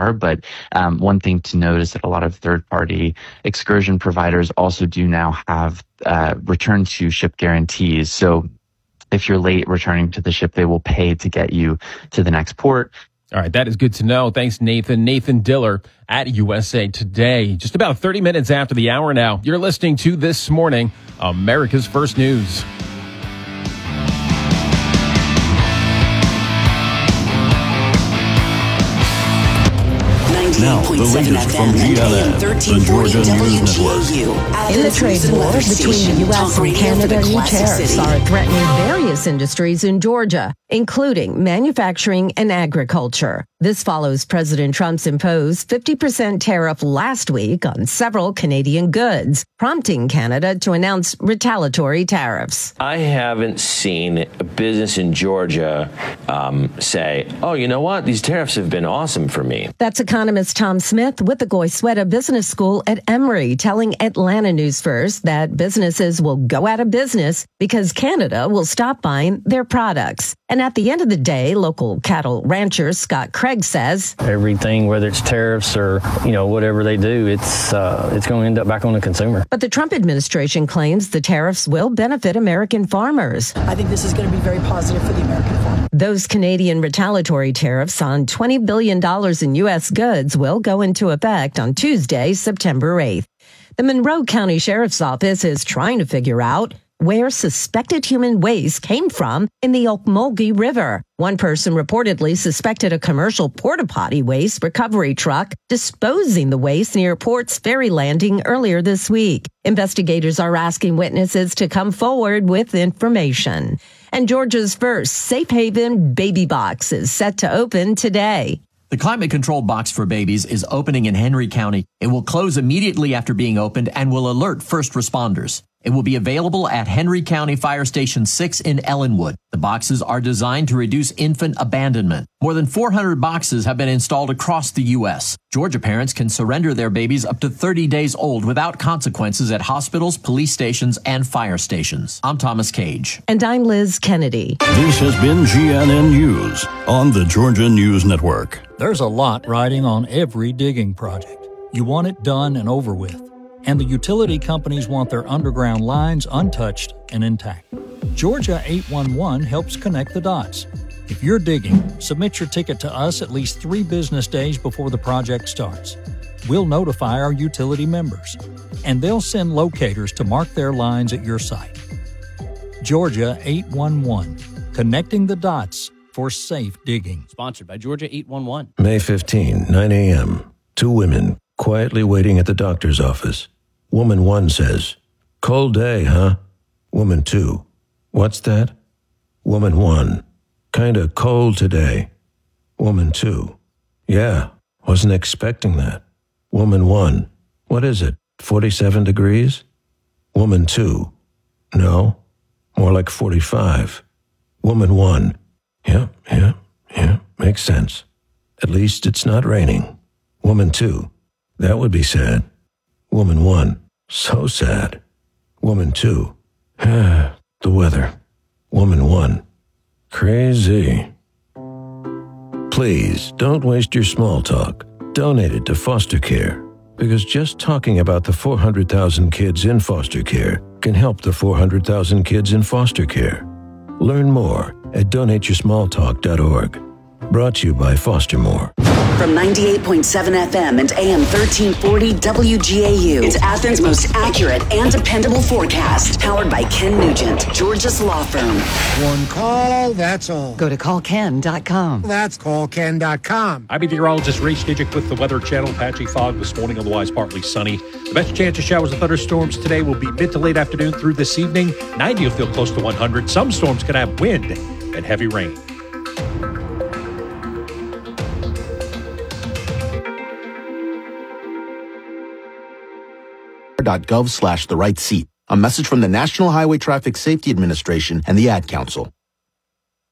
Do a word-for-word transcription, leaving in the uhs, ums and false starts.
are. But um, one thing to note is that a lot of third-party excursion providers also do now have uh, return to ship guarantees. So if you're late returning to the ship, they will pay to get you to the next port. All right, that is good to know. Thanks, Nathan. Nathan Diller at U S A Today. Just about thirty minutes after the hour now, you're listening to This Morning, America's First News. Now, the latest from G N N, the Georgia News Network. In the trade war between the U S and Canada, new tariffs are threatening various industries in Georgia, including manufacturing and agriculture. This follows President Trump's imposed fifty percent tariff last week on several Canadian goods, prompting Canada to announce retaliatory tariffs. I haven't seen a business in Georgia um, say, oh, you know what? These tariffs have been awesome for me. That's economist Tom Smith with the Goizueta Business School at Emory telling Atlanta News First that businesses will go out of business because Canada will stop buying their products. And at the end of the day, local cattle rancher Scott Craig says everything, whether it's tariffs or, you know, whatever they do, it's uh, it's going to end up back on the consumer. But the Trump administration claims the tariffs will benefit American farmers. I think this is going to be very positive for the American farmer. Those Canadian retaliatory tariffs on twenty billion dollars in U S goods will go into effect on Tuesday, September eighth. The Monroe County Sheriff's Office is trying to figure out where suspected human waste came from in the Ocmulgee River. One person reportedly suspected a commercial porta-potty waste recovery truck disposing the waste near Port's Ferry Landing earlier this week. Investigators are asking witnesses to come forward with information. And Georgia's first safe haven baby box is set to open today. The climate control box for babies is opening in Henry County. It will close immediately after being opened and will alert first responders. It will be available at Henry County Fire Station six in Ellenwood. The boxes are designed to reduce infant abandonment. More than four hundred boxes have been installed across the U S. Georgia parents can surrender their babies up to thirty days old without consequences at hospitals, police stations, and fire stations. I'm Thomas Cage. And I'm Liz Kennedy. This has been G N N News on the Georgia News Network. There's a lot riding on every digging project. You want it done and over with. And the utility companies want their underground lines untouched and intact. Georgia eight one one helps connect the dots. If you're digging, submit your ticket to us at least three business days before the project starts. We'll notify our utility members, and they'll send locators to mark their lines at your site. Georgia eight one one, connecting the dots for safe digging. Sponsored by Georgia eight one one. May fifteenth, nine a.m. Two women quietly waiting at the doctor's office. Woman one says, "Cold day, huh?" Woman two, "What's that?" Woman one, "Kinda cold today." Woman two, "Yeah, wasn't expecting that." Woman one, "What is it, forty-seven degrees?" Woman two, "No, more like forty-five." Woman one, "Yeah, yeah, yeah, makes sense. At least it's not raining." Woman two, "That would be sad." Woman one, "So sad." Woman two, "Ah, the weather." Woman one, "Crazy." Please, don't waste your small talk. Donate it to foster care, because just talking about the four hundred thousand kids in foster care can help the four hundred thousand kids in foster care. Learn more at donate your small talk dot org. Brought to you by Foster More. From ninety-eight point seven F M and A M thirteen forty W G A U, it's Athens' most accurate and dependable forecast. Powered by Ken Nugent, Georgia's law firm. One call, that's all. Go to call ken dot com. That's call ken dot com. I'm meteorologist Ray Stidgick with the Weather Channel. Patchy fog this morning, otherwise partly sunny. The best chance of showers and thunderstorms today will be mid to late afternoon through this evening. ninety will feel close to one hundred. Some storms can have wind and heavy rain. .gov slash the right seat. A message from the National Highway Traffic Safety Administration and the Ad Council.